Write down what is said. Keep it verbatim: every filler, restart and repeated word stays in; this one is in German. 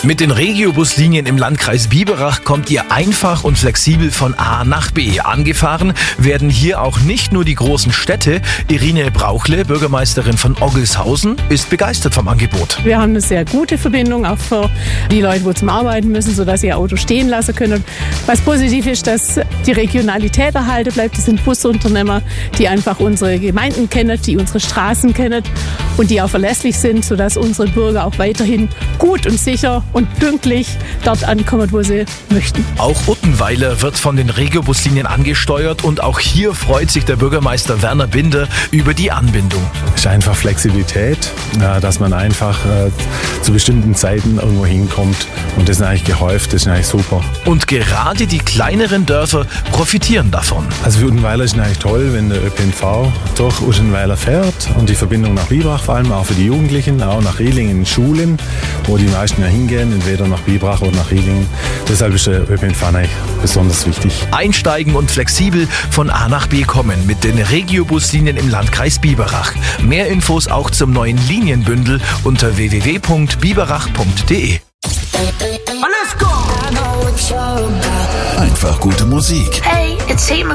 Mit den Regiobuslinien im Landkreis Biberach kommt ihr einfach und flexibel von A nach B. Angefahren werden hier auch nicht nur die großen Städte. Irine Brauchle, Bürgermeisterin von Oggelshausen, ist begeistert vom Angebot. Wir haben eine sehr gute Verbindung, auch für die Leute, die zum Arbeiten müssen, sodass sie ihr Auto stehen lassen können. Was positiv ist, dass die Regionalität erhalten bleibt. Das sind Busunternehmer, die einfach unsere Gemeinden kennen, die unsere Straßen kennen und die auch verlässlich sind, sodass unsere Bürger auch weiterhin gut und sicher und pünktlich dort ankommen, wo sie möchten. Auch Uttenweiler wird von den Regiobuslinien angesteuert und auch hier freut sich der Bürgermeister Werner Binder über die Anbindung. Es ist einfach Flexibilität, dass man einfach zu bestimmten Zeiten irgendwo hinkommt und das ist eigentlich gehäuft, das ist eigentlich super. Und gerade die kleineren Dörfer profitieren davon. Also für Uttenweiler ist es eigentlich toll, wenn der Ö P N V durch Uttenweiler fährt und die Verbindung nach Biberach, vor allem auch für die Jugendlichen, auch nach Riedlingen in Schulen, wo die meisten ja hingehen, entweder nach Biberach oder nach Riedlingen. Deshalb ist der Ö P N V eigentlich besonders wichtig. Einsteigen und flexibel von A nach B kommen mit den Regiobuslinien im Landkreis Biberach. Mehr Infos auch zum neuen Linienbündel unter w w w punkt biberach punkt d e. Einfach gute Musik. Hey, it's Tate